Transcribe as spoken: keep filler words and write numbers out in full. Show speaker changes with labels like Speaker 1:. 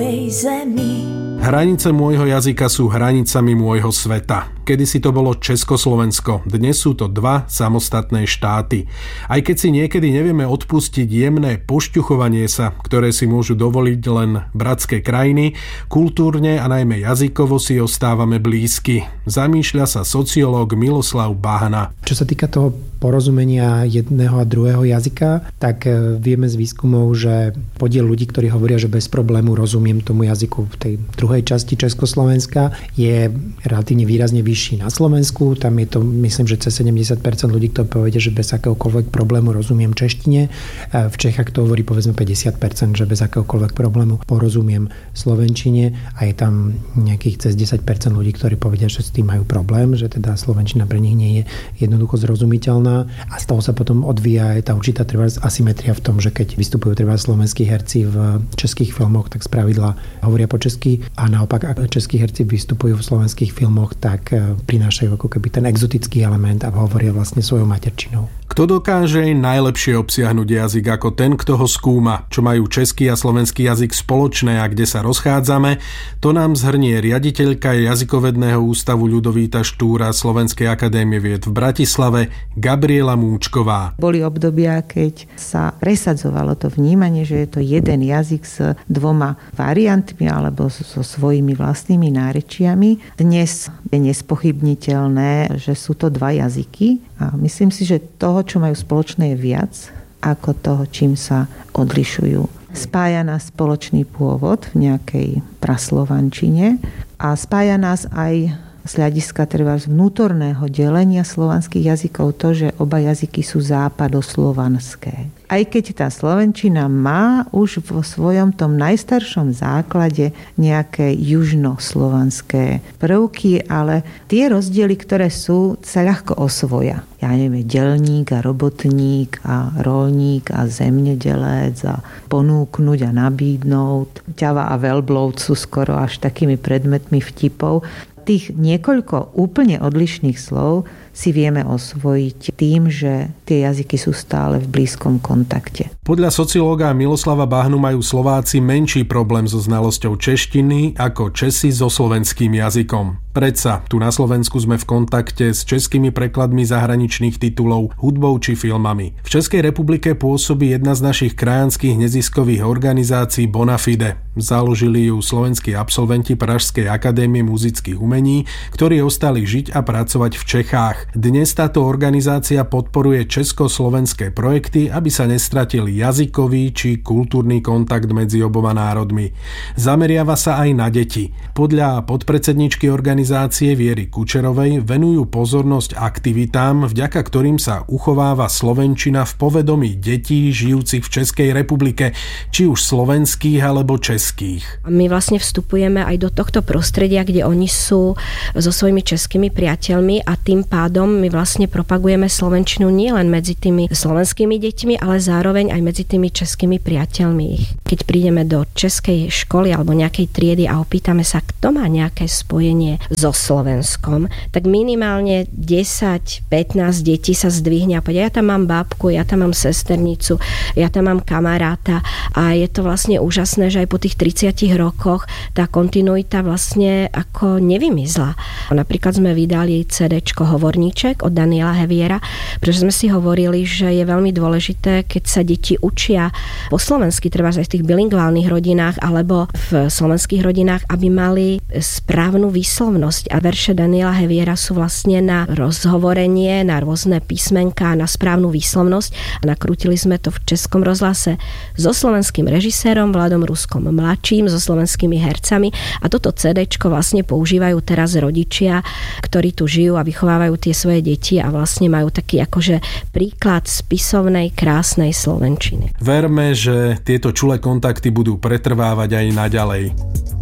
Speaker 1: Hranice môjho jazyka sú hranicami môjho sveta. Kedysi to bolo Československo, dnes sú to dva samostatné štáty. Aj keď si niekedy nevieme odpustiť jemné pošťuchovanie sa, ktoré si môžu dovoliť len bratské krajiny, kultúrne a najmä jazykovo si ostávame blízky. Zamýšľa sa sociológ Miloslav Bahna.
Speaker 2: Čo sa týka toho porozumenia jedného a druhého jazyka, tak vieme z výskumov, že podiel ľudí, ktorí hovoria, že bez problému rozumiem tomu jazyku v tej druhej časti Československa, je relatívne výrazne vyšší na Slovensku. Tam je to, myslím, že cez sedemdesiat percent ľudí, ktorí povedia, že bez akéhokoľvek problému rozumiem češtine. V Čechách to hovorí povedzme päťdesiat percent, že bez akéhokoľvek problému porozumiem slovenčine, a je tam nejakých cez desať percent ľudí, ktorí povedia, že s tým majú problém, že teda slovenčina pre nich nie je jednoducho zrozumiteľná, a z toho sa potom odvíja aj tá určitá trebárs asymetria v tom, že keď vystupujú trebárs slovenskí herci v českých filmoch, tak spravidla hovoria po česky, a naopak ak českí herci vystupujú v slovenských filmoch, tak prinášajú ako keby ten exotický element a hovoria vlastne svojou materčinou.
Speaker 1: Kto dokáže najlepšie obsiahnuť jazyk ako ten, kto ho skúma, čo majú český a slovenský jazyk spoločné a kde sa rozchádzame, to nám zhrnie riaditeľka jazykovedného ústavu Ľudovíta Štúra Slovenskej akadémie vied v Bratislave Gabriela Múčková.
Speaker 3: Boli obdobia, keď sa presadzovalo to vnímanie, že je to jeden jazyk s dvoma variantmi alebo so svojimi vlastnými nárečiami. Dnes je nespochybniteľné, že sú to dva jazyky, a myslím si, že toho, čo majú spoločné, je viac ako toho, čím sa odlišujú. Spája nás spoločný pôvod v nejakej praslovančine a spája nás aj z hľadiska treba vnútorného delenia slovanských jazykov to, že oba jazyky sú západoslovanské. Aj keď tá slovenčina má už vo svojom tom najstaršom základe nejaké južnoslovanské prvky, ale tie rozdiely, ktoré sú, sa ľahko osvoja. Ja neviem, delník a robotník a roľník a zemnedelec a ponúknuť a nabídnúť. Ťava a veľbloud sú skoro až takými predmetmi vtipov. Tých niekoľko úplne odlišných slov si vieme osvojiť tým, že tie jazyky sú stále v blízkom kontakte.
Speaker 1: Podľa sociológa Miloslava Bahnu majú Slováci menší problém so znalosťou češtiny ako Česi so slovenským jazykom. Predsa, tu na Slovensku sme v kontakte s českými prekladmi zahraničných titulov, hudbou či filmami. V Českej republike pôsobí jedna z našich krajanských neziskových organizácií Bonafide. Založili ju slovenskí absolventi Pražskej akadémie muzických umení, ktorí ostali žiť a pracovať v Čechách. Dnes táto organizácia podporuje československé projekty, aby sa nestratil jazykový či kultúrny kontakt medzi oboma národmi. Zameriava sa aj na deti. Podľa podpredsedničky organizácie Viery Kučerovej venujú pozornosť aktivitám, vďaka ktorým sa uchováva slovenčina v povedomí detí žijúcich v Českej republike, či už slovenských alebo českých.
Speaker 4: My vlastne vstupujeme aj do tohto prostredia, kde oni sú so svojimi českými priateľmi, a tým pádom my vlastne propagujeme slovenčinu nielen medzi tými slovenskými deťmi, ale zároveň aj medzi tými českými priateľmi. Keď prídeme do českej školy alebo nejakej triedy a opýtame sa, kto má nejaké spojenie so Slovenskom, tak minimálne desať pätnásť detí sa zdvihne a povie, ja tam mám bábku, ja tam mám sesternicu, ja tam mám kamaráta, a je to vlastne úžasné, že aj po tých tridsiatich rokoch tá kontinuita vlastne ako nevymizla. Napríklad sme vydali cédéčko Hovorníček od Daniela Heviera, pretože sme si hovorili, že je veľmi dôležité, keď sa deti učia po slovensky, treba aj v tých bilingválnych rodinách alebo v slovenských rodinách, aby mali správnu výslovnosť. A verše Daniela Heviera sú vlastne na rozhovorenie, na rôzne písmenká, na správnu výslovnosť. A nakrútili sme to v Českom rozhlase so slovenským režisérom Vladom Ruskom mladším, so slovenskými hercami, a toto cédéčko vlastne používajú teraz rodičia, ktorí tu žijú a vychovávajú tie svoje deti a vlastne majú taký akože príklad spisovnej, krásnej slovenčiny.
Speaker 1: Verme, že tieto čulé kontakty budú pretrvávať aj naďalej.